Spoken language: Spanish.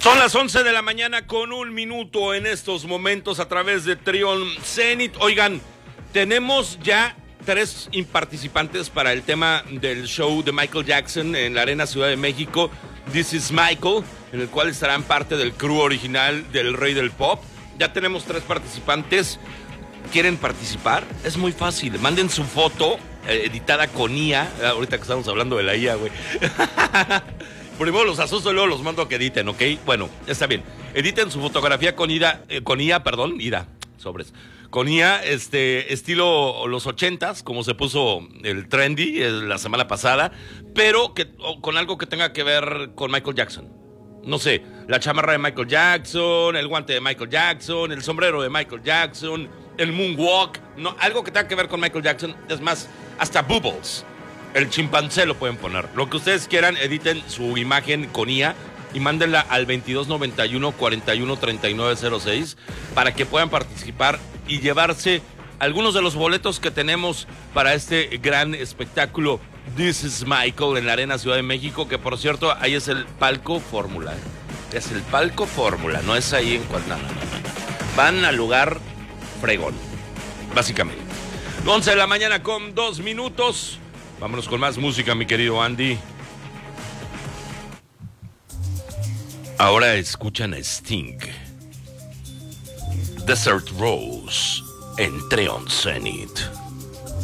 Son las 11 de la mañana con 1 minuto en estos momentos a través de Trion Zenith. Oigan, tenemos ya 3 participantes para el tema del show de Michael Jackson en la Arena Ciudad de México, This is Michael, en el cual estarán parte del crew original del Rey del Pop. Ya tenemos 3 participantes. ¿Quieren participar? Es muy fácil. Manden su foto editada con IA. Ahorita que estamos hablando de la IA, güey. Primero los asusto y luego los mando a que editen, ¿ok? Bueno, está bien. Editen su fotografía con IA, sobres. Con IA, estilo los 80s, como se puso el trendy la semana pasada, pero con algo que tenga que ver con Michael Jackson. No sé, la chamarra de Michael Jackson, el guante de Michael Jackson, el sombrero de Michael Jackson, el moonwalk, no, algo que tenga que ver con Michael Jackson. Es más, hasta Bubbles. El chimpancé lo pueden poner. Lo que ustedes quieran, editen su imagen con IA y mándenla al 2291 41 3906 para que puedan participar y llevarse algunos de los boletos que tenemos para este gran espectáculo This is Michael en la Arena Ciudad de México, que por cierto, ahí es el palco Fórmula. Es el palco Fórmula, no es ahí en cual. No. Van al lugar fregón, básicamente. 11 de la mañana con 2 minutos. Vámonos con más música, mi querido Andy. Ahora escuchan a Sting. Desert Rose en Trion Zenith.